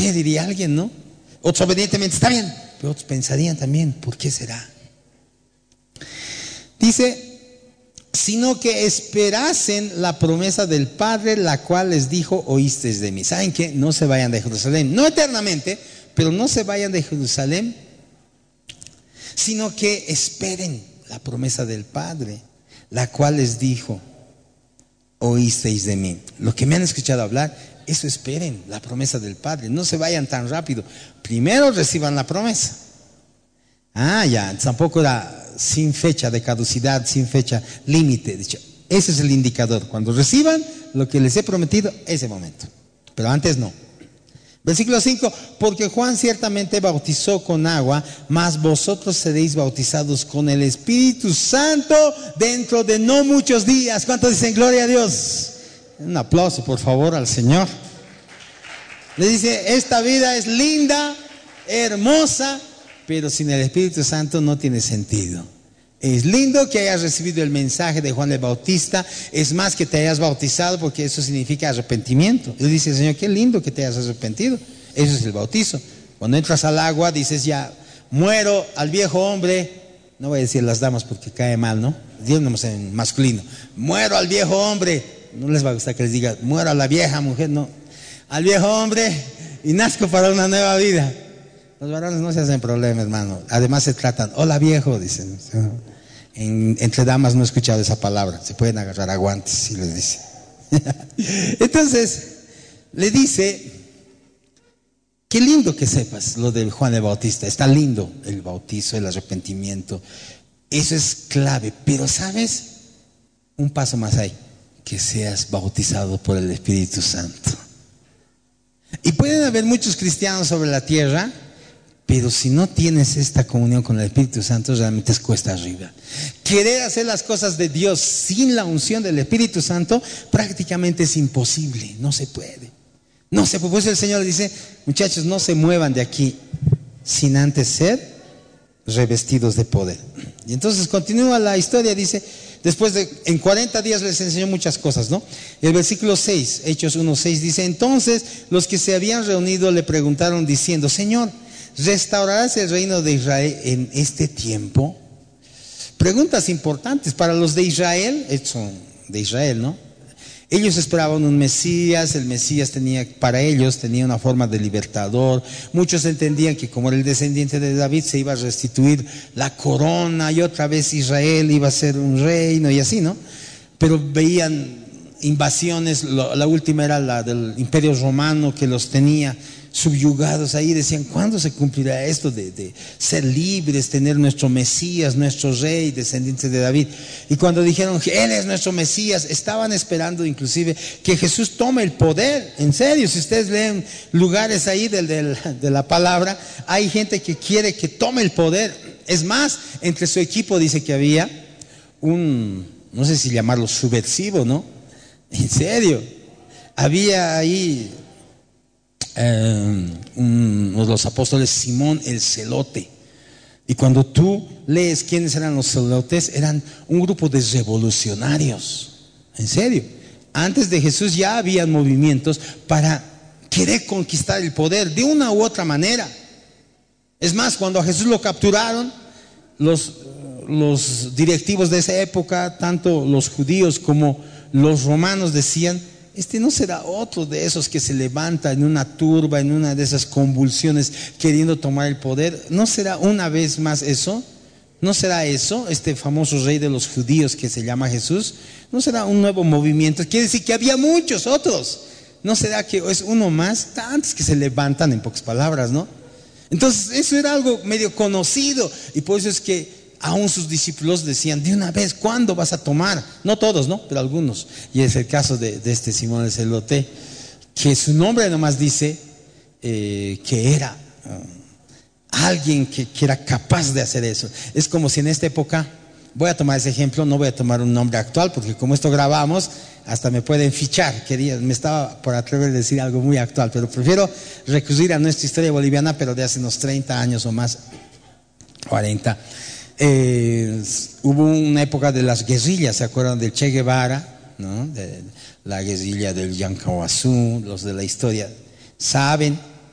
qué? Diría alguien, ¿no? Otros obedientemente, está bien, pero otros pensarían también, ¿por qué será? Dice, sino que esperasen la promesa del Padre, la cual les dijo, oísteis de mí. ¿Saben qué? No se vayan de Jerusalén, no eternamente, pero no se vayan de Jerusalén, sino que esperen la promesa del Padre, la cual les dijo, oísteis de mí. Lo que me han escuchado hablar, eso esperen, la promesa del Padre. No se vayan tan rápido. Primero reciban la promesa. Ya, tampoco era sin fecha de caducidad, sin fecha límite. Ese es el indicador. Cuando reciban lo que les he prometido, ese momento. Pero antes no. Versículo 5, porque Juan ciertamente bautizó con agua, mas vosotros seréis bautizados con el Espíritu Santo dentro de no muchos días. ¿Cuántos dicen gloria a Dios? Un aplauso por favor al Señor. Le dice, esta vida es linda, hermosa, pero sin el Espíritu Santo no tiene sentido. Es lindo que hayas recibido el mensaje de Juan el Bautista, es más que te hayas bautizado, porque eso significa arrepentimiento. Él dice, Señor, qué lindo que te hayas arrepentido. Eso es el bautizo. Cuando entras al agua dices, ya, muero al viejo hombre. No voy a decir las damas porque cae mal, ¿no? Díganos en masculino. Muero al viejo hombre. No les va a gustar que les diga, muero a la vieja mujer, no. Al viejo hombre y nazco para una nueva vida. Los varones no se hacen problema, hermano. Además se tratan, hola viejo, dicen. Entre damas no he escuchado esa palabra. Se pueden agarrar a guantes, si les dice. Entonces, le dice, qué lindo que sepas lo de Juan el Bautista. Está lindo el bautizo, el arrepentimiento. Eso es clave. Pero ¿sabes? Un paso más hay. Que seas bautizado por el Espíritu Santo. Y pueden haber muchos cristianos sobre la tierra, pero si no tienes esta comunión con el Espíritu Santo, realmente es cuesta arriba. Querer hacer las cosas de Dios sin la unción del Espíritu Santo prácticamente es imposible, no se puede. No se puede. Por eso el Señor dice, muchachos, no se muevan de aquí sin antes ser revestidos de poder. Y entonces continúa la historia, dice, después de, en 40 días les enseñó muchas cosas, ¿no? El versículo 6, Hechos 1:6 dice, entonces los que se habían reunido le preguntaron diciendo, Señor, ¿restaurarás el reino de Israel en este tiempo? Preguntas importantes para los de Israel, de Israel, ¿no? Ellos esperaban un Mesías, el Mesías para ellos tenía una forma de libertador. Muchos entendían que como era el descendiente de David se iba a restituir la corona y otra vez Israel iba a ser un reino y así, ¿no? Pero veían invasiones, la última era la del Imperio Romano que los tenía subyugados ahí. Decían, ¿cuándo se cumplirá esto de ser libres, tener nuestro Mesías, nuestro rey, descendiente de David? Y cuando dijeron, Él es nuestro Mesías, estaban esperando inclusive que Jesús tome el poder. En serio, si ustedes leen lugares ahí de la palabra, hay gente que quiere que tome el poder. Es más, entre su equipo dice que había no sé si llamarlo subversivo, ¿no? En serio, había ahí uno de los apóstoles, Simón el Celote. Y cuando tú lees quiénes eran los celotes, eran un grupo de revolucionarios. En serio, antes de Jesús ya habían movimientos para querer conquistar el poder de una u otra manera. Es más, cuando a Jesús lo capturaron, los directivos de esa época, tanto los judíos como los romanos, decían, este no será otro de esos que se levanta en una turba, en una de esas convulsiones queriendo tomar el poder. ¿No será una vez más eso? ¿No será eso, este famoso rey de los judíos que se llama Jesús? ¿No será un nuevo movimiento? Quiere decir que había muchos otros. ¿No será que es uno más? Tantos que se levantan, en pocas palabras, ¿no? Entonces eso era algo medio conocido, y por eso es que aún sus discípulos decían, de una vez, ¿cuándo vas a tomar? No todos, ¿no? Pero algunos. Y es el caso de este Simón el Celote, que su nombre nomás dice que era alguien que era capaz de hacer eso. Es como si en esta época, voy a tomar ese ejemplo, no voy a tomar un nombre actual, porque como esto grabamos, hasta me pueden fichar. Me estaba por atrever a decir algo muy actual, pero prefiero recurrir a nuestra historia boliviana, pero de hace unos 30 años o más, 40. Hubo una época de las guerrillas, ¿se acuerdan del Che Guevara? ¿No? De la guerrilla del Yancahuazú, los de la historia saben.